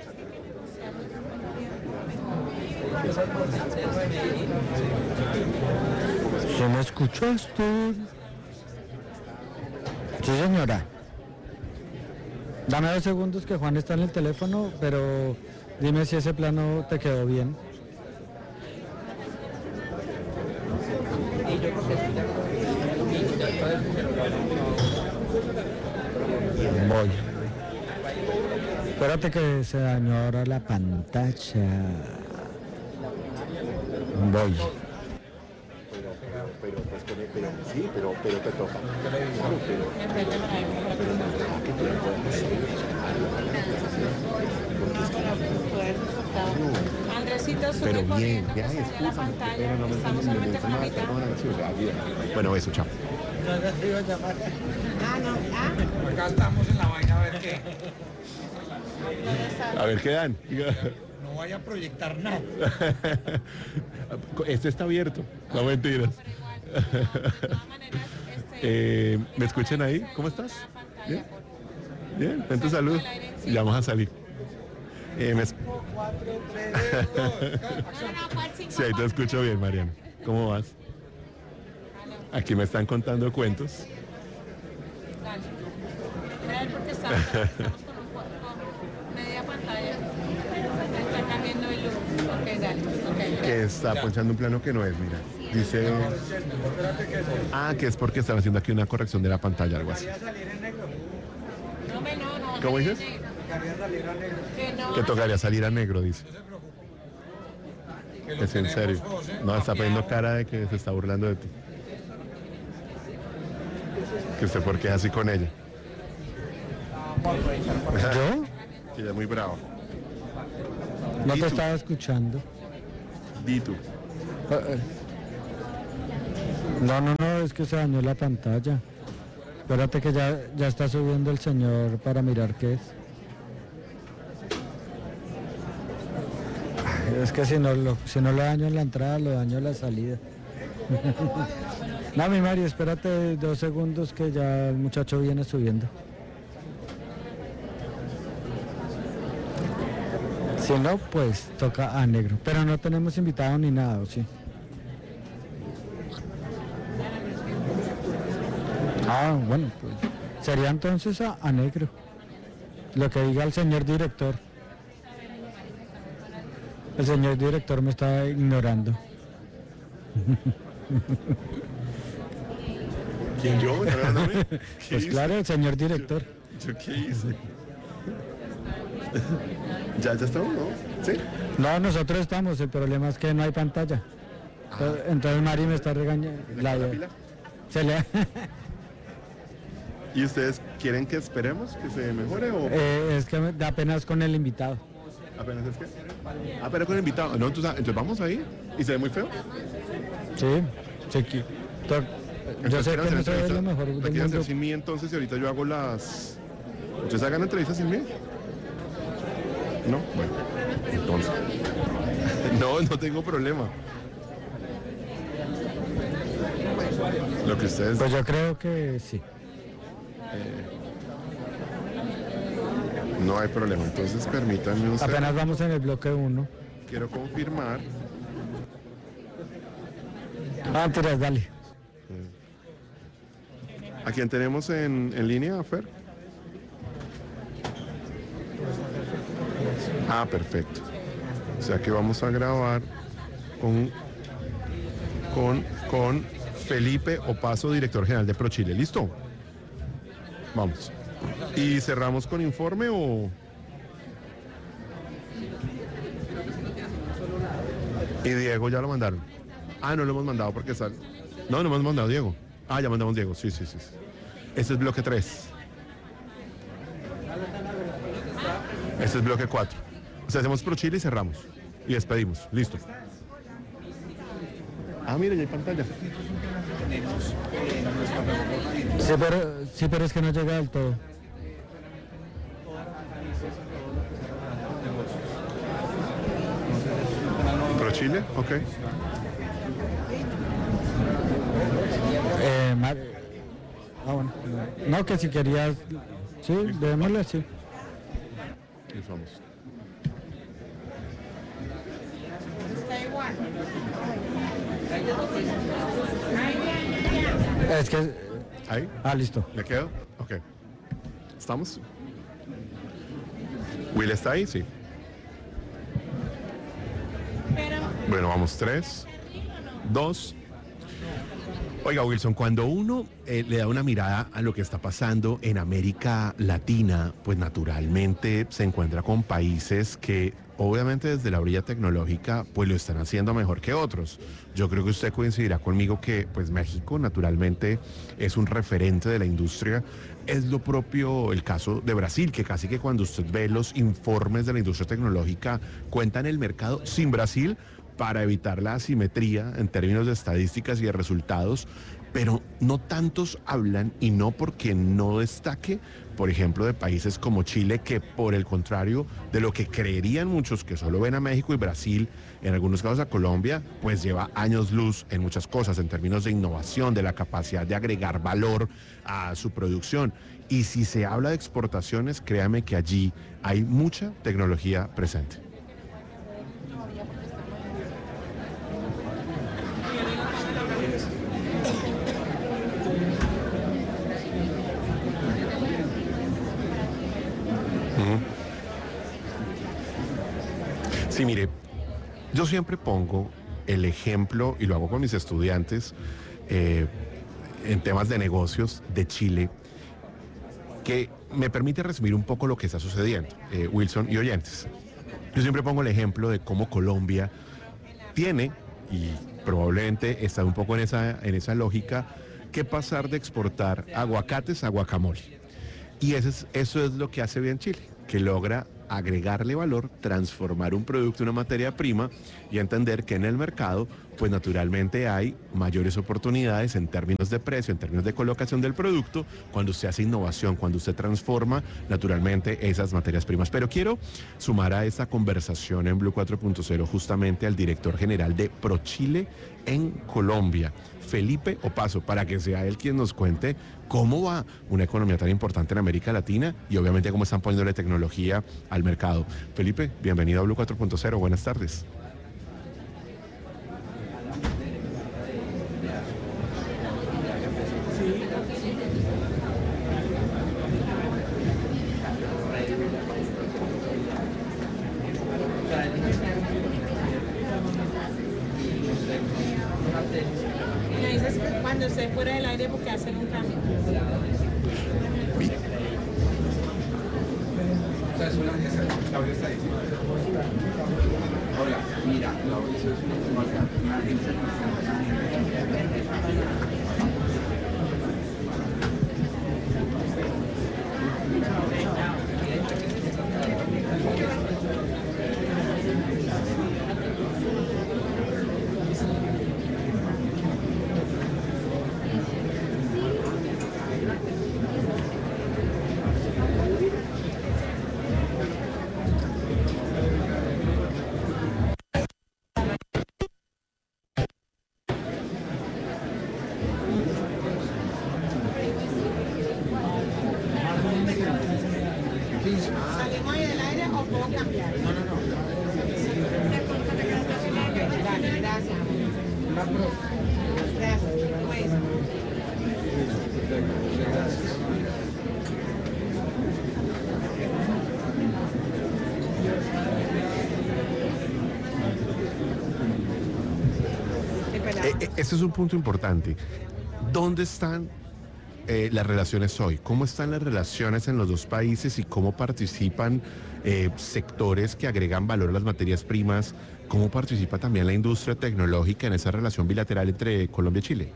¿Se me escuchaste? Sí, señora. Dame 2 segundos que Juan está en el teléfono, pero dime si ese plano te quedó bien. Voy. Espérate que se dañó ahora la pantalla. Voy. Pero sí, pero te toca. Claro, Andresito, sube pero bien, corriendo, ya que se vea la pantalla. Estamos solamente con la mitad. Bueno, eso, chao. Acá estamos en la vaina a ver qué. A ver qué dan. No vaya a proyectar nada. Este está abierto, no mentiras. ¿Me escuchan ahí? ¿Cómo estás? ¿Bien? Bien, entonces salud. Ya vamos a salir. Sí, ahí te escucho bien, Mariana. ¿Cómo vas? Aquí me están contando cuentos. Porque estamos con media pantalla. Está cambiando el look. Ok, dale. Okay, que está ponchando un plano que no es, mira. Dice... que es porque están haciendo aquí una corrección de la pantalla, algo así. ¿Cómo dices? Que tocaría salir a negro, dice. Es en serio. No, está poniendo cara de que se está burlando de ti. Que usted porque es así con ella. ¿Yo? Sí, ella es muy bravo. No te estaba escuchando. Di tú. No, es que se dañó la pantalla. Espérate que ya está subiendo el señor para mirar qué es. Es que si no lo daño en la entrada, lo daño en la salida. No, mi Mari, espérate 2 segundos que ya el muchacho viene subiendo. Si no, pues toca a negro. Pero no tenemos invitado ni nada, ¿o sí? Bueno, pues sería entonces a negro. Lo que diga el señor director. El señor director me está ignorando. ¿Quién, yo? Pues claro, el señor director. ¿Yo qué hice? ¿Ya estamos, no? ¿Sí? No, nosotros estamos, el problema es que no hay pantalla. Entonces Mari me está regañando. ¿La pila? Se le... ¿Y ustedes quieren que esperemos que se mejore o...? Es que apenas con el invitado. ¿Apenas es qué? Pero con el invitado. No, entonces vamos ahí. ¿Y se ve muy feo? Sí. Yo sé que no se ve lo mejor del mundo. mundo. Sin mí entonces, y ahorita yo hago las... ¿Ustedes hagan entrevistas sin mí? No, bueno, entonces. No tengo problema. Lo que ustedes... Pues yo creo que sí. No hay problema, entonces permítanme un Apenas vamos en el bloque 1. Quiero confirmar. Tiras, dale. ¿A quién tenemos en línea, Fer? Perfecto. O sea que vamos a grabar con Felipe Opazo, director general de ProChile. ¿Listo? Vamos. ¿Y cerramos con informe o...? ¿Y Diego ya lo mandaron? No lo hemos mandado porque sale. No hemos mandado Diego. Ya mandamos Diego. Sí. Este es bloque 3. Este es bloque 4. O sea, hacemos ProChile y cerramos. Y despedimos. Listo. Mira, ya hay pantalla. Sí, pero es que no llega del todo. ProChile, ok. Bueno. No, que si querías... Sí, démosle así. Y vamos. Es que... ¿Ahí? Listo. ¿Le quedo? Ok. ¿Estamos? ¿Will está ahí? Sí. Bueno, vamos 3, 2. Oiga, Wilson, cuando uno le da una mirada a lo que está pasando en América Latina, pues naturalmente se encuentra con países que obviamente desde la orilla tecnológica pues lo están haciendo mejor que otros. Yo creo que usted coincidirá conmigo que pues México naturalmente es un referente de la industria. Es lo propio el caso de Brasil, que casi que cuando usted ve los informes de la industria tecnológica cuentan el mercado sin Brasil, para evitar la asimetría en términos de estadísticas y de resultados, pero no tantos hablan, y no porque no destaque, por ejemplo, de países como Chile, que por el contrario de lo que creerían muchos que solo ven a México y Brasil, en algunos casos a Colombia, pues lleva años luz en muchas cosas, en términos de innovación, de la capacidad de agregar valor a su producción. Y si se habla de exportaciones, créame que allí hay mucha tecnología presente. Sí, mire, yo siempre pongo el ejemplo, y lo hago con mis estudiantes, en temas de negocios de Chile, que me permite resumir un poco lo que está sucediendo, Wilson y oyentes. Yo siempre pongo el ejemplo de cómo Colombia tiene, y probablemente está un poco en esa lógica, que pasar de exportar aguacates a guacamole. Y eso es lo que hace bien Chile, que logra agregarle valor, transformar un producto en una materia prima y entender que en el mercado, pues naturalmente hay mayores oportunidades en términos de precio, en términos de colocación del producto, cuando usted hace innovación, cuando usted transforma naturalmente esas materias primas. Pero quiero sumar a esta conversación en Blue 4.0 justamente al director general de ProChile en Colombia, Felipe Opazo, para que sea él quien nos cuente cómo va una economía tan importante en América Latina y obviamente cómo están poniéndole tecnología al mercado. Felipe, bienvenido a Blue 4.0, buenas tardes. Y le dices que cuando esté fuera del aire porque hacen un cambio. Hola, mira, ¿Salimos ahí del aire o puedo cambiar? No. Dale, gracias. Ese es un punto importante. ¿Dónde están las relaciones hoy? ¿Cómo están las relaciones en los dos países y cómo participan sectores que agregan valor a las materias primas? ¿Cómo participa también la industria tecnológica en esa relación bilateral entre Colombia y Chile?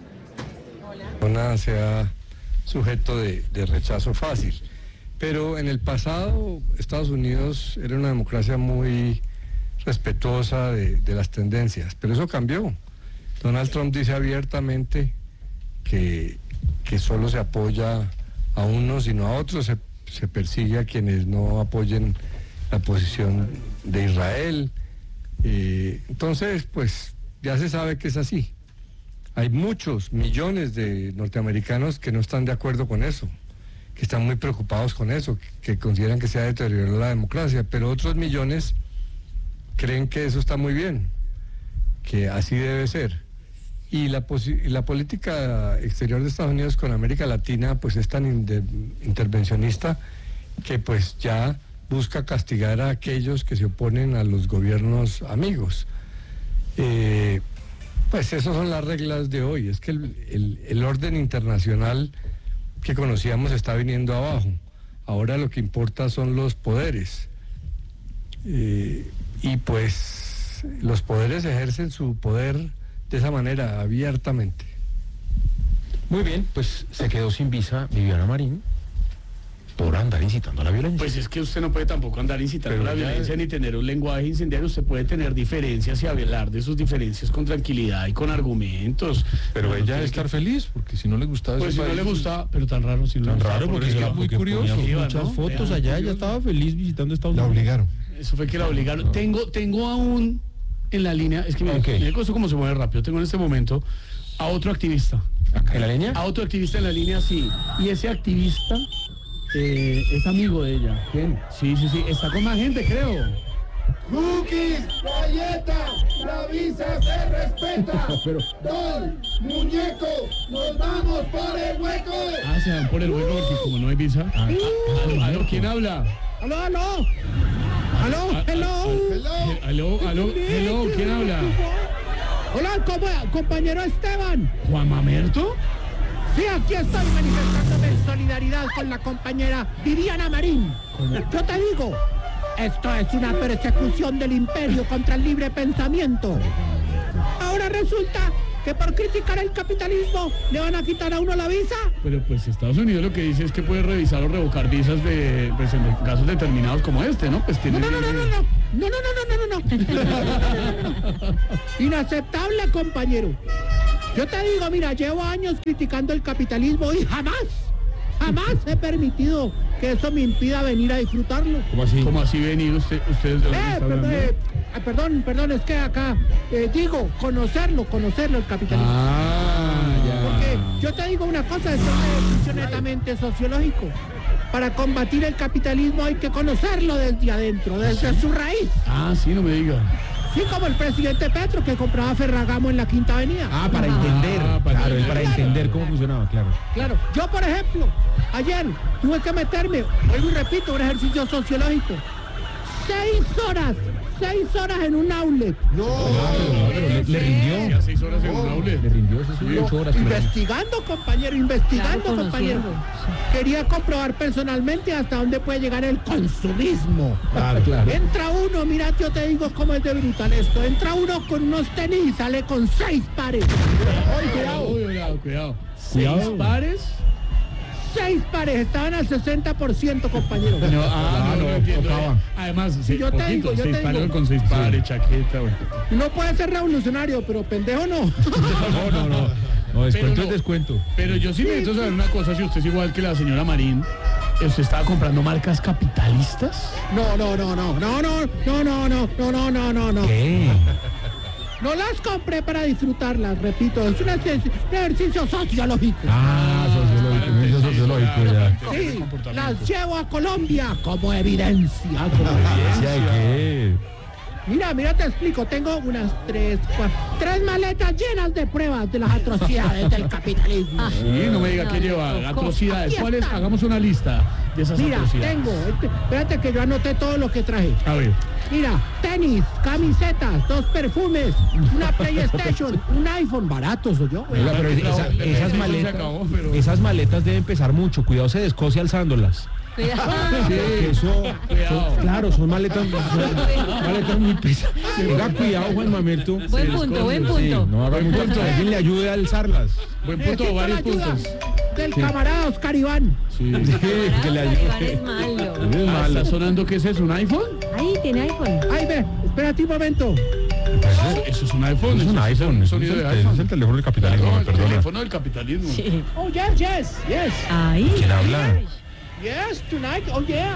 No sea sujeto de rechazo fácil, pero en el pasado Estados Unidos era una democracia muy respetuosa de las tendencias, pero eso cambió. Donald Trump dice abiertamente que solo se apoya a unos y no a otros, se persigue a quienes no apoyen la posición de Israel. Entonces, pues ya se sabe que es así. Hay muchos millones de norteamericanos que no están de acuerdo con eso, que están muy preocupados con eso, que consideran que se ha deteriorado la democracia, pero otros millones creen que eso está muy bien, que así debe ser. Y la política exterior de Estados Unidos con América Latina pues es tan intervencionista que pues ya busca castigar a aquellos que se oponen a los gobiernos amigos. Pues esas son las reglas de hoy. Es que el orden internacional que conocíamos está viniendo abajo. Ahora lo que importa son los poderes. Y pues los poderes ejercen su poder de esa manera, abiertamente. Muy bien, pues se quedó sin visa Viviana Marín por andar incitando a la violencia. Pues es que usted no puede tampoco andar incitando a la violencia ni tener un lenguaje incendiario. Usted puede tener diferencias y hablar de sus diferencias con tranquilidad y con argumentos. Pero ella debe estar feliz, porque si no le gustaba pues ese si país, no le gustaba, pero tan raro, si no tan le raro, porque es muy curioso. Muchas fotos allá, ella estaba feliz visitando Estados Unidos. La obligaron. Eso fue que la obligaron. Tengo aún en la línea, es que me costó como se mueve rápido. Tengo en este momento a otro activista. ¿En la línea? A otro activista en la línea, sí. Y ese activista es amigo de ella. ¿Quién? Sí, está con más gente, creo. Cookies, galletas, la visa se respeta. Dol, muñeco, nos vamos por el hueco. Se van por el hueco porque como no hay visa. ¿Aló? ¿Quién habla? ¡Aló! Hello, ¿quién habla? Hola, compañero Esteban. ¿Juan Mamerto? Sí, aquí estoy manifestándome en solidaridad con la compañera Viviana Marín. Yo te digo, esto es una persecución del imperio contra el libre pensamiento. Ahora resulta que por criticar el capitalismo le van a quitar a uno la visa. Pero pues Estados Unidos lo que dice es que puede revisar o revocar visas en casos determinados como este, ¿no? Pues tiene... No. Inaceptable, compañero. Yo te digo, mira, llevo años criticando el capitalismo y jamás he permitido que eso me impida venir a disfrutarlo. ¿Cómo así venir usted? Perdón, es que acá digo, conocerlo el capitalismo. Porque yo te digo una cosa, esto es un ejercicio netamente sociológico. Para combatir el capitalismo hay que conocerlo desde adentro, desde su raíz. Sí, no me diga. Sí, como el presidente Petro que compraba Ferragamo en la Quinta Avenida. Para entender. Para entender cómo funcionaba, claro. Claro, yo por ejemplo, ayer tuve que meterme, vuelvo y repito, un ejercicio sociológico. 6 horas en un outlet. Le rindió. 6 horas en un outlet. Le rindió esas 8 horas. Investigando, compañero. Quería comprobar personalmente hasta dónde puede llegar el consumismo. Claro. Entra uno, mira, yo te digo cómo es de brutal esto. Entra uno con unos tenis y sale con 6 pares. Cuidado. 6 pares. 6 pares, estaban al 60%, compañero. No entiendo. Además, yo te digo, 6 pares con 6 pares, chaqueta, güey. No puede ser revolucionario, pero pendejo no. No, descuento es descuento. Pero yo sí necesito saber una cosa, si usted es igual que la señora Marín, ¿usted estaba comprando marcas capitalistas? No. ¿Qué? No las compré para disfrutarlas, repito, es un ejercicio sociológico. Sociológico ya. Sí, las llevo a Colombia como evidencia. ¿Evidencia de qué? Mira, te explico, tengo unas 3 maletas llenas de pruebas de las atrocidades del capitalismo. Sí, no me diga que lleva atrocidades. ¿Cuáles? Hagamos una lista de esas atrocidades. Espérate que yo anoté todo lo que traje. A ver. Mira, tenis, camisetas, 2 perfumes, una PlayStation, un iPhone, baratos soy yo. Oiga, pero esas maletas deben pesar mucho, cuidado, se descoce alzándolas. Cuidado. Claro, son maletas muy pesadas. Tenga cuidado, Juan Mamerto. Buen punto. Sí, no haga mucho, alguien le ayude a alzarlas. Buen punto, varios puntos. Del camarada Oscar Iván. Sí, que le ayude. Es malo. ¿Está sonando qué es eso? ¿Un iPhone? Ahí tiene iPhone. Ahí ve, espérate un momento. Eso es un iPhone. Es un iPhone. Es el teléfono del capitalismo, el teléfono del capitalismo. Sí. Oh, yes. Ahí. ¿Quién habla? Yes, tonight, oh yeah.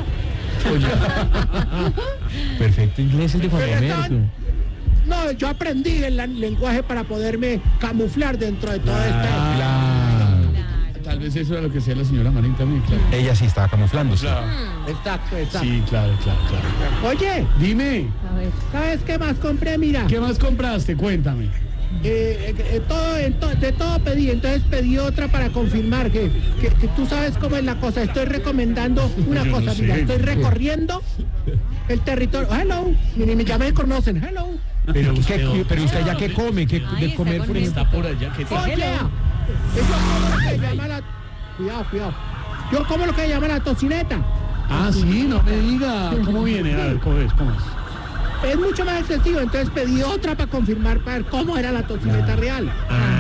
Perfecto inglés el de Juan Mamerto. No, yo aprendí el lenguaje para poderme camuflar dentro de todo esto. Tal vez eso era lo que hacía la señora Marín también, claro. Ella sí estaba camuflándose. Claro. Exacto. Sí, claro. Oye, dime. A ver. ¿Sabes qué más compré? Mira. ¿Qué más compraste? Cuéntame. De todo pedí, entonces pedí otra para confirmar que tú sabes cómo es la cosa. Estoy recomendando una cosa, mira, estoy recorriendo el territorio. Hello, me llaman y conocen. Hello. Pero usted ya qué come, de comer por ejemplo. Está por allá, ¿qué tal? Oye, yo como lo que llama la... Cuidado. Yo como lo que llama la tocineta. Sí, no me diga. ¿Cómo viene? A ver, ¿cómo es? Es mucho más excesivo, entonces pedí otra para confirmar, para ver cómo era la tocineta real.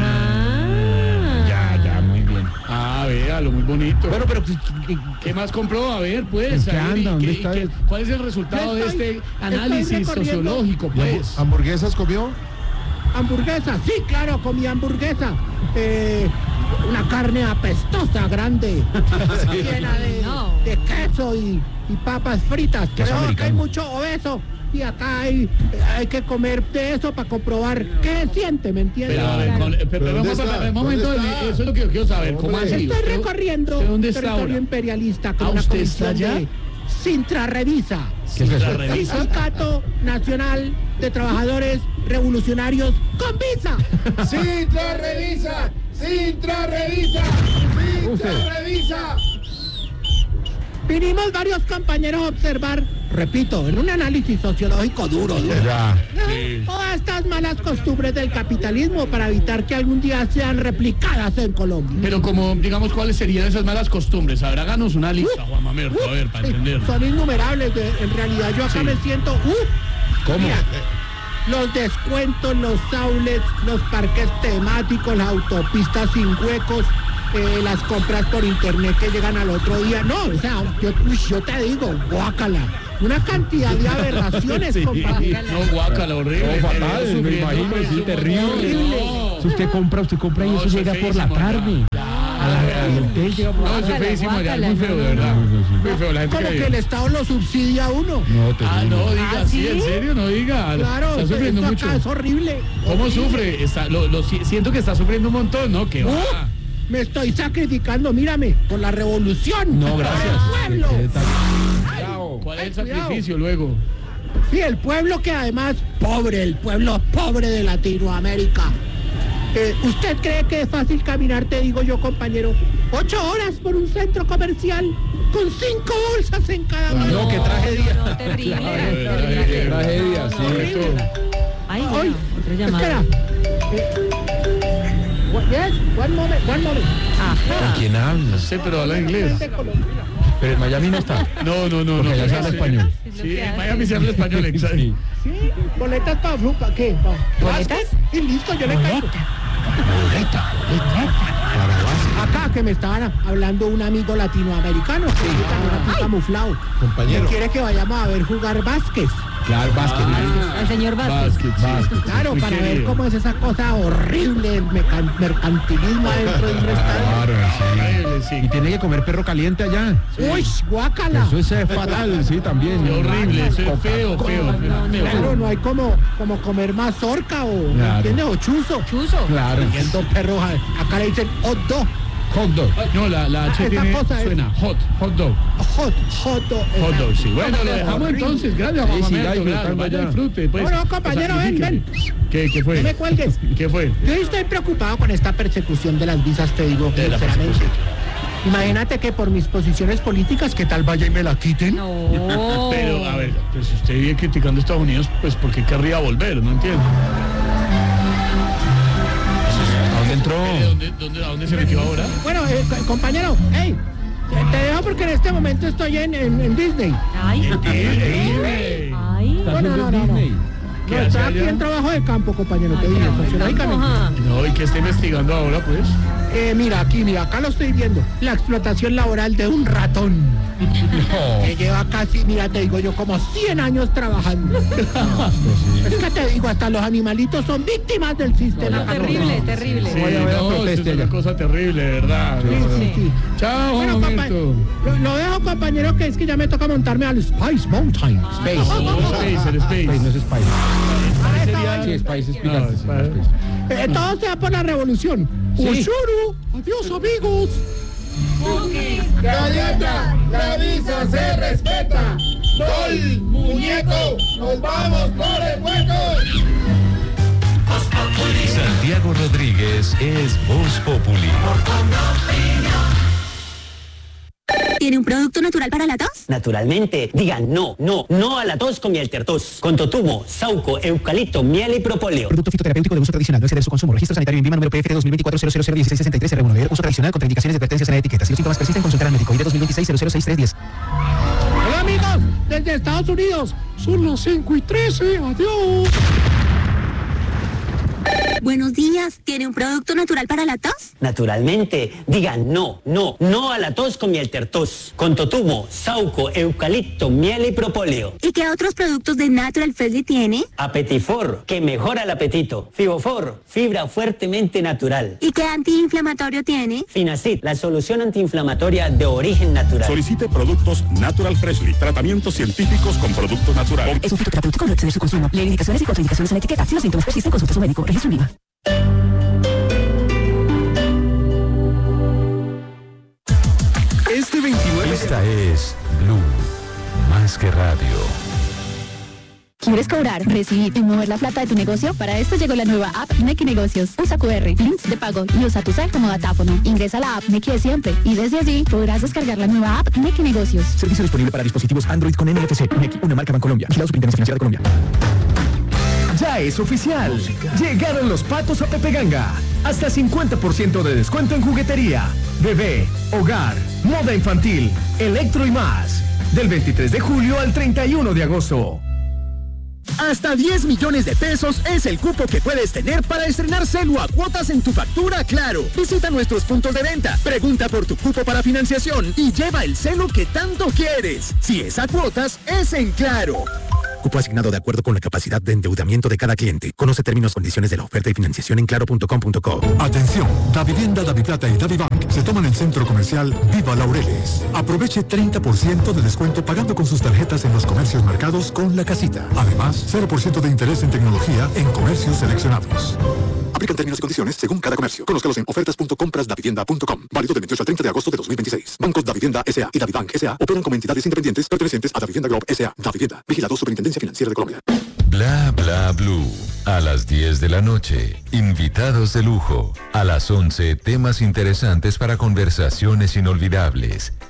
Ya, muy bien. Véalo, muy bonito. Pero ¿qué más compró? A ver, pues. ¿Qué anda? ¿Dónde está? ¿Cuál es el resultado de este análisis sociológico, pues? ¿Hamburguesas comió? Hamburguesa, sí, claro, comí hamburguesa. Una carne apestosa, grande, llena de queso y papas fritas. Creo que hay mucho obeso. Y acá hay que comer de eso para comprobar qué se siente, ¿me entiendes? Pero un momento, eso es lo que yo quiero saber. ¿Cómo así? Estoy recorriendo un territorio imperialista con una comisión de Sintra Revisa. ¿Qué es eso? Sindicato Nacional de Trabajadores Revolucionarios con visa. ¡Sintra Revisa! Vinimos varios compañeros a observar repito, en un análisis sociológico duro. Sí. Todas estas malas costumbres del capitalismo para evitar que algún día sean replicadas en Colombia. Pero como, digamos, ¿cuáles serían esas malas costumbres? A ver, háganos una lista, Juan Mamerto, a ver, para entenderlo. Son innumerables, en realidad yo acá me siento... ¿Cómo? Mira, los descuentos, los outlets, los parques temáticos, las autopistas sin huecos, las compras por internet que llegan al otro día. No, o sea, yo te digo, guácala. Una cantidad de aberraciones, compadre. No, guácala, horrible. No, fatal, me imagino, sí, terrible. Si usted compra y eso llega por la tarde. No, eso es feísimo allá, muy feo, de verdad. Muy feo, la gente como que el Estado lo subsidia a uno. No diga, ¿sí? ¿En serio? No diga. Claro, está sufriendo esto mucho. acá es horrible. ¿Cómo sufre? Siento que está sufriendo un montón, ¿no? Que va. Me estoy sacrificando, mírame, por la revolución. No, gracias. Por el pueblo. ¿Cuál es el sacrificio luego? Sí, el pueblo que además pobre, el pueblo pobre de Latinoamérica. ¿Usted cree que es fácil caminar, te digo yo, compañero? 8 horas por un centro comercial con 5 bolsas en cada mano. No, qué tragedia. No, terrible. Tragedia, sí. Horrible. Ay, Hoy, otra llamada. espera. Yes, one moment. Ajá. ¿Quién habla? No sé, pero habla inglés. Pero en Miami no está. No. Porque allá se habla español. Sí, en Miami se habla español, exacto. Sí, boletas para fruta, ¿qué? ¿Boletas? Y listo, yo le caigo. Boleta. Acá que me estaban hablando un amigo latinoamericano que también aquí camuflado. Compañero. Que quiere que vayamos a ver jugar básquet. Claro, básquet. El señor Vázquez. Claro, para ver cómo es esa cosa horrible, el mercantilismo adentro de un restaurante. Claro, sí. Y tiene que comer perro caliente allá. Uy, guácala. Eso es fatal, sí, también. Qué horrible, eso es feo. Claro, no hay como comer mazorca o, ¿entiendes? O chuzo. Claro. Viendo perros, acá le dicen hot dog. Hot dog. No, la H tiene, suena hot dog. Hot dog. Sí. Bueno, lo dejamos entonces. Gracias, Juan Mamerto. Vaya, disfrute. Pues, no, compañero, ven. ¿Qué fue? No me cuelgues. ¿Qué fue? Yo estoy preocupado con esta persecución de las visas, te digo, sinceramente. Imagínate que por mis posiciones políticas, ¿qué tal vaya y me la quiten? No. Pero, a ver, pues si usted vive criticando a Estados Unidos, pues ¿por qué querría volver? No entiendo. ¿A dónde se metió ahora? Bueno, compañero, hey, te dejo porque en este momento estoy en Disney. Ay. No. No, estoy aquí en trabajo de campo, compañero, te digo, sociológicamente. No, ¿y qué está investigando ahora, pues? Mira, acá lo estoy viendo. La explotación laboral de un ratón. No. Que lleva casi, mira, te digo yo, como 100 años trabajando. Es que te digo, hasta los animalitos son víctimas del sistema. Terrible. Sí, es una cosa terrible, de verdad. Sí. Chao, bueno, lo dejo, compañero, que es que ya me toca montarme al Spice Mountain. Space. No es Spice. Sí, Spice es picante. Todo sea por la revolución. Ushuru. Adiós, amigos. Galleta, la visa se respeta. Gol, muñeco, nos vamos por el hueco. Santiago Rodríguez es Voz Populi. ¿Tiene un producto natural para la tos? Naturalmente. Digan no a la tos con miel tertos. Con totumo, sauco, eucalipto, miel y propóleo. Producto fitoterapéutico de uso tradicional. No exceder su consumo. Registro sanitario en Lima, número PF 2024-0001663 R1. Uso tradicional. Contraindicaciones y advertencias en la etiqueta. Si los síntomas persisten, consultar al médico. ID 2026-006310. Hola, amigos, desde Estados Unidos. Son las 5:13. Adiós. Buenos días. ¿Tiene un producto natural para la tos? Naturalmente. Digan no a la tos con miel tertos. Con totumo, sauco, eucalipto, miel y propóleo. ¿Y qué otros productos de Natural Freshly tiene? Apetifor, que mejora el apetito. Fibofor, fibra fuertemente natural. ¿Y qué antiinflamatorio tiene? Finacid, la solución antiinflamatoria de origen natural. Solicite productos Natural Freshly. Tratamientos científicos con productos naturales. Es un fitoterapéutico de exceder su consumo. Lee indicaciones y contraindicaciones en la etiqueta. Si los síntomas persisten, consulte a su médico. Registro en Lima. Este 29. Esta es Blue, más que radio. ¿Quieres cobrar, recibir y mover la plata de tu negocio? Para esto llegó la nueva app Nequi Negocios. Usa QR, links de pago y usa tu cel como datáfono. Ingresa a la app Nequi de siempre y desde allí podrás descargar la nueva app Nequi Negocios. Servicio disponible para dispositivos Android con NFC. Nequi, una marca Bancolombia. Vigilado Superintendencia Financiera de Colombia. Ya es oficial. Llegaron los patos a Pepe Ganga. Hasta 50% de descuento en juguetería, bebé, hogar, moda infantil, electro y más. Del 23 de julio al 31 de agosto. Hasta 10 millones de pesos es el cupo que puedes tener para estrenar celu a cuotas en tu factura Claro. Visita nuestros puntos de venta, pregunta por tu cupo para financiación y lleva el celu que tanto quieres. Si es a cuotas, es en Claro. Cupo asignado de acuerdo con la capacidad de endeudamiento de cada cliente. Conoce términos y condiciones de la oferta y financiación en claro.com.co. Atención, Davivienda, Daviplata y Davibank se toman el centro comercial Viva Laureles. Aproveche 30% de descuento pagando con sus tarjetas en los comercios marcados con La Casita. Además, 0% de interés en tecnología en comercios seleccionados. Aplican términos y condiciones según cada comercio. Conózcalos en ofertas.comprasdavivienda.com. Válido del 28 al 30 de agosto de 2026. Bancos Davivienda S.A. y Davibank S.A. operan como entidades independientes pertenecientes a Davivienda Group S.A. Davivienda. Vigilado Superintendencia Financiera de Colombia. Bla bla blue. A las 10 de la noche. Invitados de lujo. A las 11, temas interesantes para conversaciones inolvidables.